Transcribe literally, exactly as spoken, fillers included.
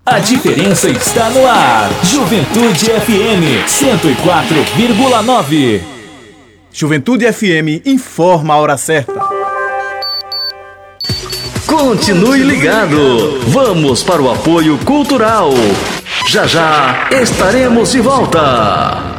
A diferença está no ar. Juventude F M cento e quatro vírgula nove. Juventude F M informa a hora certa. Continue ligado. Vamos para o apoio cultural. Já já estaremos de volta.